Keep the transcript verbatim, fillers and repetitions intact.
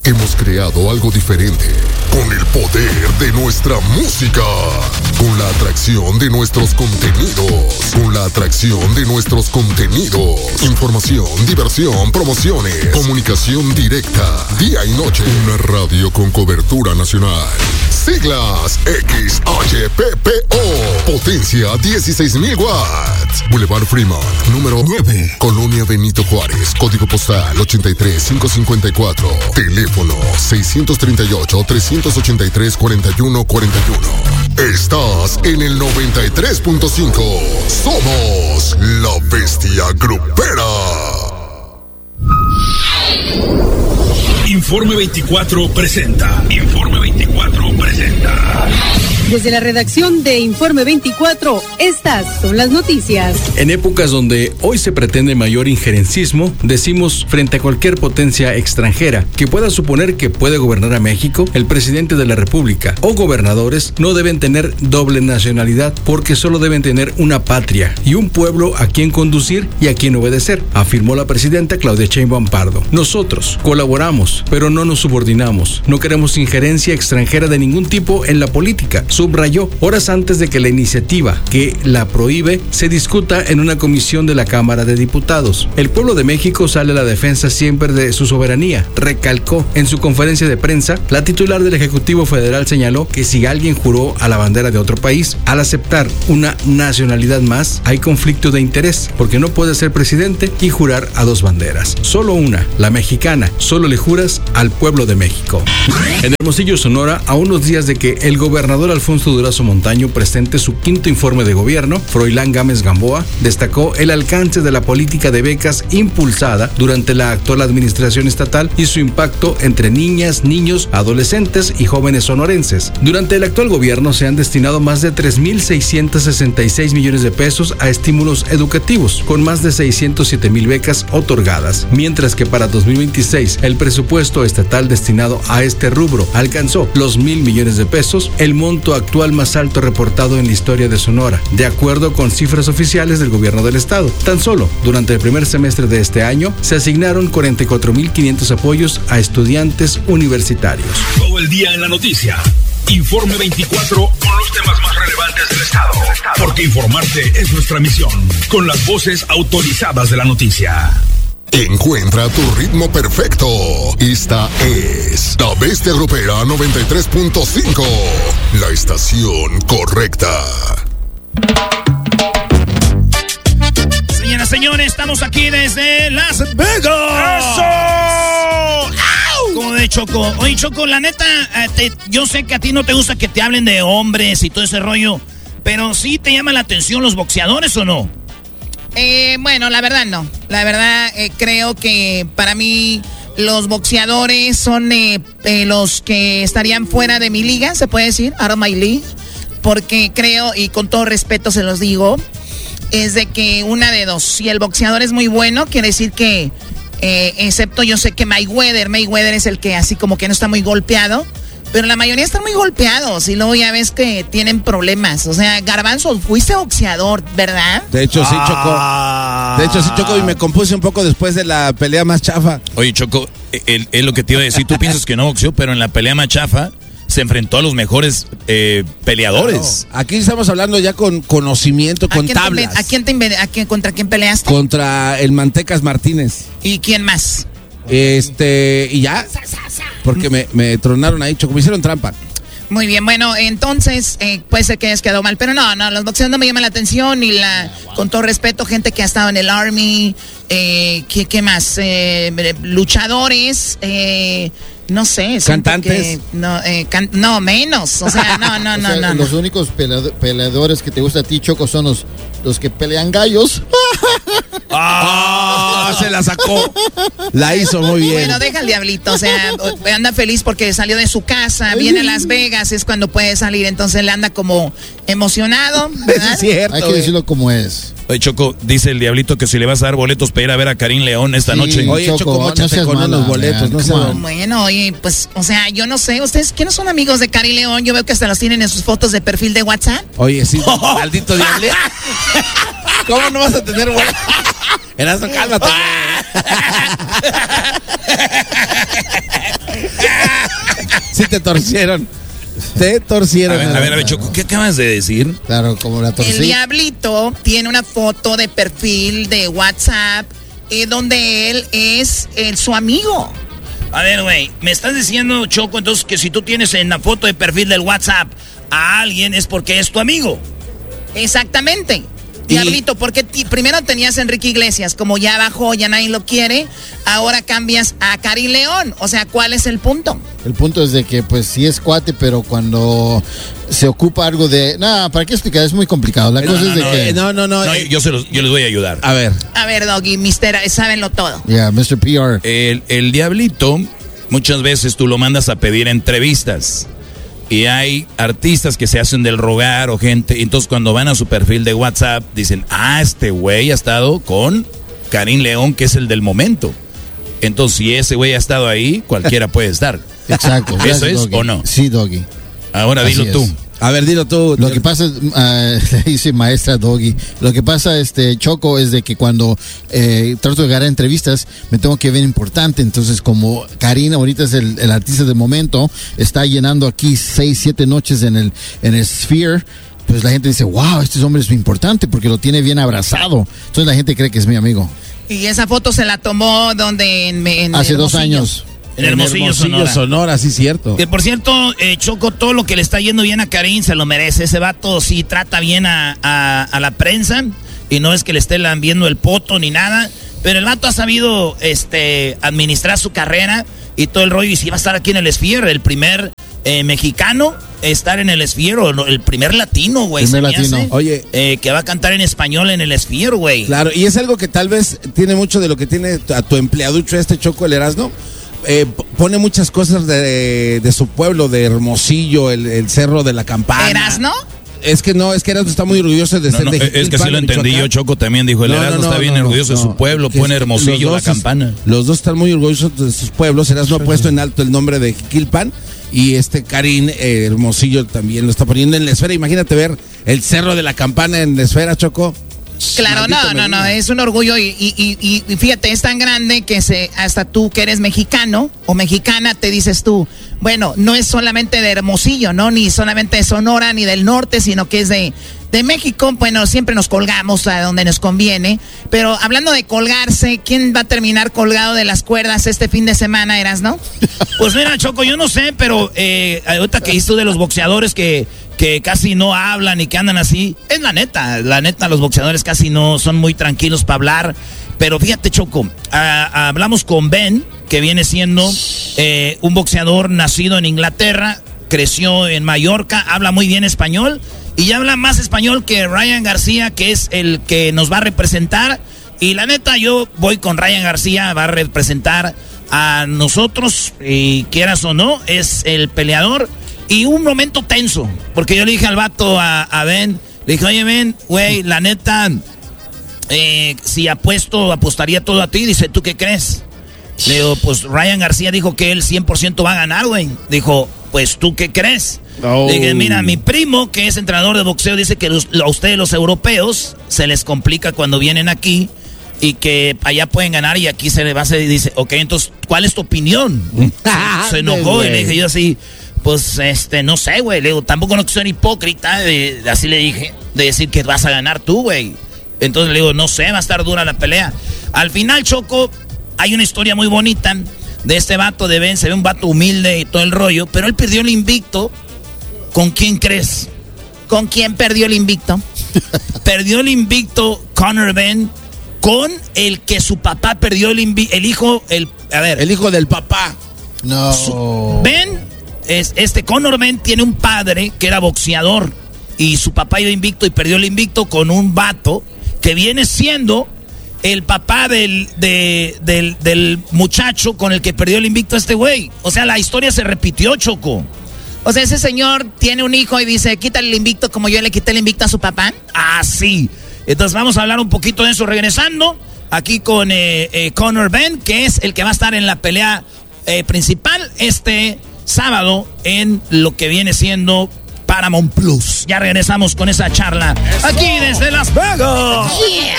Hemos creado algo diferente, con el poder de nuestra música, con la atracción de nuestros contenidos, con la atracción de nuestros contenidos, información, diversión, promociones, comunicación directa, día y noche, una radio con cobertura nacional. Siglas X H P P O, potencia dieciséis mil watts, Boulevard Fremont, número nueve, Colonia Benito Juárez, código postal ochenta y tres mil quinientos cincuenta y cuatro, teléfono seiscientos treinta y ocho, trescientos ochenta y tres, cuarenta y uno cuarenta y uno. Estás en el noventa y tres punto cinco. Somos la bestia grupera. Informe veinticuatro presenta. Informe veinticuatro presenta. Desde la redacción de Informe veinticuatro, estas son las noticias. En épocas donde hoy se pretende mayor injerencismo, decimos frente a cualquier potencia extranjera que pueda suponer que puede gobernar a México, el presidente de la República o gobernadores no deben tener doble nacionalidad porque solo deben tener una patria y un pueblo a quien conducir y a quien obedecer, afirmó la presidenta Claudia Sheinbaum Pardo. Nosotros colaboramos, pero no nos subordinamos. No queremos injerencia extranjera de ningún tipo en la política, subrayó horas antes de que la iniciativa que la prohíbe se discuta en una comisión de la Cámara de Diputados. El pueblo de México sale a la defensa siempre de su soberanía, recalcó. En su conferencia de prensa, la titular del Ejecutivo Federal señaló que si alguien juró a la bandera de otro país, al aceptar una nacionalidad más, hay conflicto de interés, porque no puede ser presidente y jurar a dos banderas. Solo una, la mexicana, solo le juras al pueblo de México. En Hermosillo, Sonora, a unos días de que el gobernador Alfonso Durazo Montaño presente su quinto informe de gobierno, Froilán Gámez Gamboa destacó el alcance de la política de becas impulsada durante la actual administración estatal y su impacto entre niñas, niños, adolescentes y jóvenes sonorenses. Durante el actual gobierno se han destinado más de tres mil seiscientos sesenta y seis millones de pesos a estímulos educativos, con más de seiscientos siete mil becas otorgadas, mientras que para dos mil veintiséis el presupuesto estatal destinado a este rubro alcanzó los mil millones de pesos, el monto actual más alto reportado en la historia de Sonora, de acuerdo con cifras oficiales del gobierno del estado. Tan solo durante el primer semestre de este año se asignaron cuarenta y cuatro mil quinientos apoyos a estudiantes universitarios. Todo el día en la noticia. Informe veinticuatro con los temas más relevantes del estado. Porque informarte es nuestra misión. Con las voces autorizadas de la noticia. Encuentra tu ritmo perfecto. Esta es La Bestia Grupera noventa y tres punto cinco. La estación correcta. Señoras, señores, estamos aquí desde Las Vegas. ¡Eso! Como de Choco. Oye, Choco, la neta, te, yo sé que a ti no te gusta que te hablen de hombres y todo ese rollo, pero ¿sí te llama la atención los boxeadores o no? Eh, bueno, la verdad no. La verdad eh, creo que para mí los boxeadores son eh, eh, los que estarían fuera de mi liga, se puede decir, out of my league. Porque creo, y con todo respeto se los digo, es de que una de dos. Si el boxeador es muy bueno, quiere decir que, eh, excepto yo sé que Mayweather, Mayweather es el que así como que no está muy golpeado. Pero la mayoría están muy golpeados y luego ya ves que tienen problemas. O sea, Garbanzo, fuiste boxeador, ¿verdad? De hecho, sí, Choco. De hecho, sí, Choco, y me compuse un poco después de la pelea más chafa. Oye, Choco, es lo que te iba a decir. Tú piensas que no boxeó, pero en la pelea más chafa se enfrentó a los mejores eh, peleadores. Claro. Aquí estamos hablando ya con conocimiento, con ¿A tablas. Te, ¿A quién te a quién, contra quién peleaste? Contra el Mantecas Martínez. ¿Y quién más? Este, y ya, porque me, me tronaron ahí, Choco, me hicieron trampa. Muy bien, bueno, entonces eh, puede ser que hayas quedado mal, pero no, no, los boxeadores no me llaman la atención y la, con todo respeto, gente que ha estado en el Army, eh, ¿qué, qué más? Eh, luchadores, eh, no sé. ¿Cantantes? Que, no, eh, can, no, menos, o sea, no, no, no, o sea, no. Los no. únicos peleado, peleadores que te gusta a ti, Choco, son los, los que pelean gallos. ¡Ah! Se la sacó. La hizo muy bien. Bueno, deja al diablito, o sea, anda feliz porque salió de su casa, viene a Las Vegas, es cuando puede salir, entonces le anda como emocionado, ¿verdad? Es cierto. Hay que decirlo como es. Oye, Choco, dice el diablito que si le vas a dar boletos para ir a ver a Karim León esta Sí, noche. Oye, Choco, Choco, móchate no seas con mala, unos boletos, man, no come sé. on. Bueno, oye, pues, o sea, yo no sé, ¿ustedes quiénes son amigos de Karim León? Yo veo que hasta los tienen en sus fotos de perfil de WhatsApp. Oye, sí, maldito diablo. ¿Cómo no vas a tener boletos? Erasmo, cálmate. te torcieron. Te torcieron. A ver, a ver, a ver, Choco, ¿qué acabas de decir? Claro, como la torcí. El Diablito tiene una foto de perfil de WhatsApp eh, donde él es eh, su amigo. A ver, güey, me estás diciendo, Choco, entonces que si tú tienes en la foto de perfil del WhatsApp a alguien es porque es tu amigo. Exactamente. Diablito, porque ti, primero tenías a Enrique Iglesias, como ya bajó, ya nadie lo quiere, ahora cambias a Karim León. O sea, ¿cuál es el punto? El punto es de que, pues, sí es cuate, pero cuando se ocupa algo de... Nada, ¿para qué explicar? Es muy complicado. La no, cosa no, es de no, que... No, no, no. no eh, yo, se los, yo les voy a ayudar. A ver. A ver, Doggy, mister, sábenlo todo. Ya, yeah, mister P R. El, el Diablito, muchas veces tú lo mandas a pedir entrevistas. Y hay artistas que se hacen del rogar o gente. Y entonces cuando van a su perfil de WhatsApp, dicen, ah, este güey ha estado con Karim León, que es el del momento. Entonces, si ese güey ha estado ahí, cualquiera puede estar. Exacto. ¿Eso Gracias, es Doggy. o no? Sí, Doggy. Ahora Así dilo tú. es. A ver, dilo tú. Lo que pasa, uh, dice maestra Doggy, lo que pasa, este, Choco, es de que cuando eh, trato de ganar entrevistas, me tengo que ver importante. Entonces, como Karim ahorita es el, el artista del momento, está llenando aquí seis, siete noches en el, en el Sphere, pues la gente dice, wow, este hombre es muy importante porque lo tiene bien abrazado. Entonces la gente cree que es mi amigo. Y esa foto se la tomó donde en, en Hace dos Hermosillo. años. En Hermosillo, Hermosillo Sonora. Sonora, sí, cierto. Que por cierto, eh, Choco, todo lo que le está yendo bien a Karim se lo merece. Ese vato sí trata bien a, a, a la prensa y no es que le esté lambiendo el poto ni nada. Pero el vato ha sabido este, administrar su carrera y todo el rollo. Y si va a estar aquí en el Sphere, el primer eh, mexicano estar en el Sphere, o el primer latino, güey. Primer latino. Hace, Oye. Eh, que va a cantar en español en el Sphere, güey. Claro, y es algo que tal vez tiene mucho de lo que tiene a tu empleaducho este Choco, el Erasmo. Eh, pone muchas cosas de, de su pueblo, de Hermosillo, el, el Cerro de la Campana. ¿Erasno? Es que no, es que Erasmo está muy orgulloso de No, ser no, de es que Jiquilpan, sí lo entendí Michoacán. yo, Choco también dijo, el No, Erasmo no, está no, bien no, orgulloso no, de su pueblo, que pone los Hermosillo dos la es- campana. Los dos están muy orgullosos de sus pueblos. Erasmo ha puesto en alto el nombre de Jiquilpan y este Karim eh, Hermosillo también lo está poniendo en la esfera. Imagínate ver el Cerro de la Campana en la esfera, Choco. Claro, Maldito no, no, no, Medina. es un orgullo y, y, y, y fíjate, es tan grande que se, hasta tú que eres mexicano o mexicana te dices tú, bueno, no es solamente de Hermosillo, ¿no? Ni solamente de Sonora ni del norte, sino que es de, de México. Bueno, siempre nos colgamos a donde nos conviene, pero hablando de colgarse, ¿quién va a terminar colgado de las cuerdas este fin de semana, Eras, no? Pues mira, Choco, yo no sé, pero eh, ahorita que hizo de los boxeadores que, que casi no hablan y que andan así, es la neta, la neta, los boxeadores casi no son muy tranquilos para hablar. Pero fíjate, Choco, a, hablamos con Ben, que viene siendo eh, un boxeador nacido en Inglaterra, creció en Mallorca, habla muy bien español y ya habla más español que Ryan García, que es el que nos va a representar. Y la neta, yo voy con Ryan García, va a representar a nosotros, y quieras o no, es el peleador. Y un momento tenso, porque yo le dije al vato, a, a Ben, le dije, oye Ben, güey, la neta, eh, si apuesto, apostaría todo a ti. Dice, ¿tú qué crees? Le digo, pues Ryan García dijo que él cien por ciento va a ganar, güey. Dijo, pues ¿tú qué crees? Oh. Le dije, mira, mi primo, que es entrenador de boxeo, dice que los, a ustedes los europeos se les complica cuando vienen aquí y que allá pueden ganar y aquí se le va a hacer. Y dice, ok, entonces, ¿cuál es tu opinión? Se, se enojó y le dije yo así, pues, este, no sé, güey. Le digo, tampoco no soy hipócrita, de, de- así le dije, de decir que vas a ganar tú, güey. Entonces le digo, no sé, va a estar dura la pelea. Al final, Choco, hay una historia muy bonita de este vato de Ben. Se ve un vato humilde y todo el rollo, pero él perdió el invicto. ¿Con quién crees? ¿Con quién perdió el invicto? Perdió el invicto Conor Ben con el que su papá perdió el invicto. El hijo, el, a ver, El hijo del papá. No. Su- Ben, es, este Conor Ben tiene un padre que era boxeador y su papá iba invicto y perdió el invicto con un vato que viene siendo el papá del, de- del, del muchacho con el que perdió el invicto este güey. O sea, la historia se repitió, Choco. O sea, ese señor tiene un hijo y dice, quítale el invicto como yo le quité el invicto a su papá. Así. Entonces vamos a hablar un poquito de eso regresando. Aquí con eh, eh, Conor Ben, que es el que va a estar en la pelea eh, principal este sábado en lo que viene siendo Paramount Plus. Ya regresamos con esa charla aquí desde Las Vegas. Yeah.